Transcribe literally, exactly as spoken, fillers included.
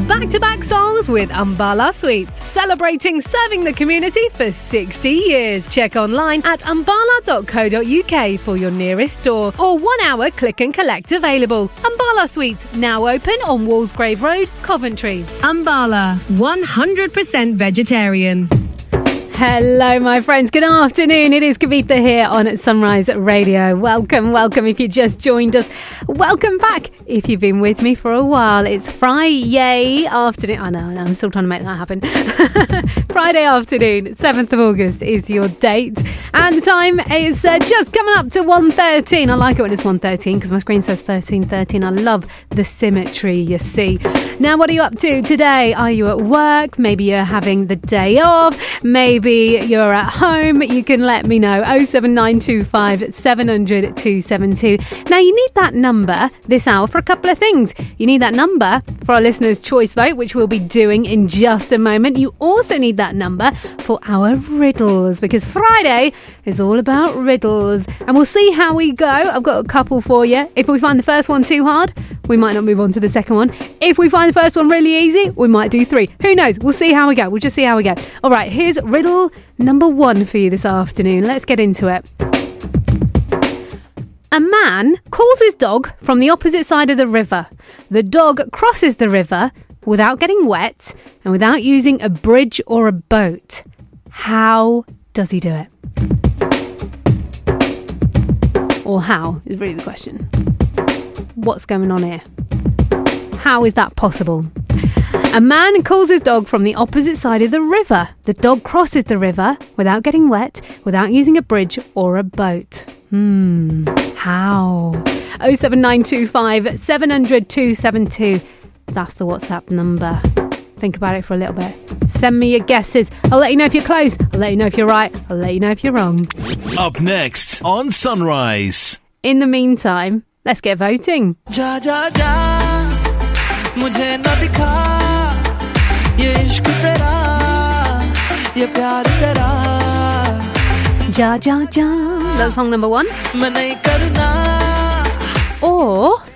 Back-to-back songs with Ambala Sweets, celebrating serving the community for sixty years. Check online at ambala dot co dot uk for your nearest store or one hour click and collect available. Ambala Sweets, now open on Walsgrave Road, Coventry. Ambala, one hundred percent vegetarian. Hello, my friends. Good afternoon. It is Kavitha here on Sunrise Radio. Welcome, welcome if you just joined us. Welcome back if you've been with me for a while. It's Friday afternoon. I know, I know I'm still trying to make that happen. Friday afternoon, seventh of August is your date. And the time is uh, just coming up to one thirteen. I like it when it's one thirteen because my screen says thirteen thirteen. I love the symmetry, you see. Now, what are you up to today? Are you at work? Maybe you're having the day off. Maybe you're at home. You can let me know. oh seven nine two five seven hundred two seven two. Now, you need that number this hour for a couple of things. You need that number for our listeners' choice vote, which we'll be doing in just a moment. You also need that number for our riddles, because Friday is all about riddles. And we'll see how we go. I've got a couple for you. If we find the first one too hard, we might not move on to the second one. If we find the first one really easy, we might do three. Who knows? We'll see how we go. We'll just see how we go. All right, here's riddle number one for you this afternoon. Let's get into it. A man calls his dog from the opposite side of the river. The dog crosses the river without getting wet and without using a bridge or a boat. How does he do it? Or how is really the question. What's going on here? How is that possible? A man calls his dog from the opposite side of the river. The dog crosses the river without getting wet, without using a bridge or a boat. Hmm, how? oh seven nine two five seven hundred two seven two. That's the WhatsApp number. Think about it for a little bit. Send me your guesses. I'll let you know if you're close. I'll let you know if you're right. I'll let you know if you're wrong. Up next on Sunrise. In the meantime, let's get voting. Ja, ja, ja. Mujhe na dikha ye ishq tera ye pyar tera. Ja, ja, ja. That's song number one. Main nahi karna. Or